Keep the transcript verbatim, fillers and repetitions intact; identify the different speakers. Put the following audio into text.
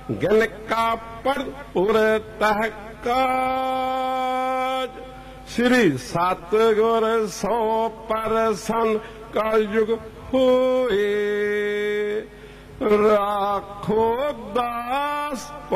Speaker 1: गिनका भरपूर तहकाज। श्री सतगुर सौ परसन कलयुग होए, राखो दास